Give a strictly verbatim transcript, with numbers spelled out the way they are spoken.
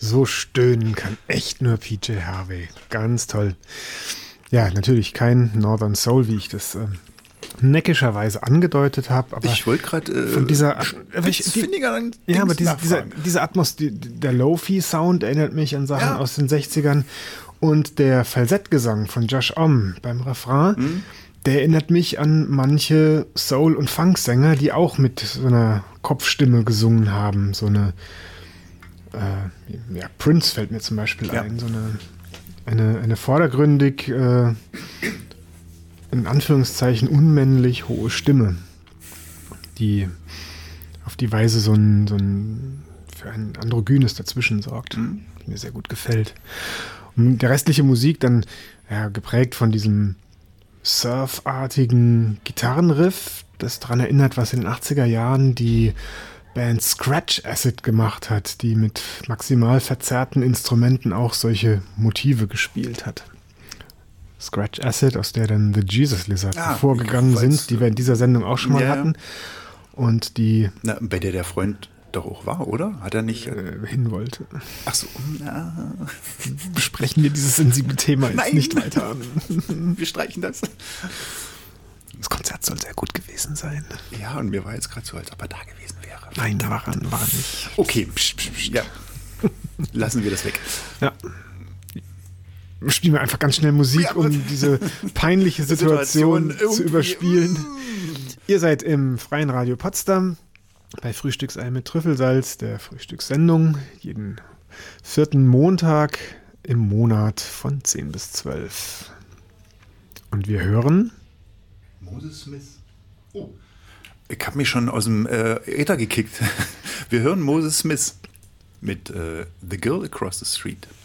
So stöhnen kann echt nur P J Harvey. Ganz toll. Ja, natürlich kein Northern Soul, wie ich das ähm, neckischerweise angedeutet habe. Aber ich wollte gerade äh, von dieser Findiger an Ja, aber diese, dieser, dieser Atmos, die, der Lo-Fi-Sound erinnert mich an Sachen ja. aus den sechzigern. Und der Falsettgesang von Josh Homme beim Refrain, mhm. der erinnert mich an manche Soul- und Funk-Sänger, die auch mit so einer Kopfstimme gesungen haben. So eine, äh, ja, Prince fällt mir zum Beispiel ja. ein, so eine, eine, eine vordergründig, äh, in Anführungszeichen unmännlich hohe Stimme, die auf die Weise so ein, so ein für ein Androgynes dazwischen sorgt, mhm. die mir sehr gut gefällt. Und der restliche Musik dann ja, geprägt von diesem surfartigen Gitarrenriff, das daran erinnert, was in den achtziger Jahren die Band Scratch Acid gemacht hat, die mit maximal verzerrten Instrumenten auch solche Motive gespielt hat. Scratch Acid, aus der dann The Jesus Lizard ah, hervorgegangen sind, die wir in dieser Sendung auch schon mal ja, hatten. Und die... Na, bei der der Freund doch auch war, oder? Hat er nicht... Äh, hin wollte. Ach so. Na. Besprechen wir dieses sensible Thema jetzt Nein. nicht weiter. Wir streichen das. Das Konzert soll sehr gut gewesen sein. Ja, und mir war jetzt gerade so, als ob er da gewesen wäre. Nein, da war er, war er nicht. Okay, psch, psch, psch. Ja. Lassen wir das weg. Ja. Spielen wir einfach ganz schnell Musik, ja, um diese peinliche Situation, Situation zu überspielen. Ihr seid im Freien Radio Potsdam bei Frühstücksei mit Trüffelsalz, der Frühstückssendung, jeden vierten Montag im Monat von zehn bis zwölf. Und wir hören Moses Smith. Oh. Ich habe mich schon aus dem äh, Äther gekickt. Wir hören Moses Smith mit äh, The Girl Across the Street.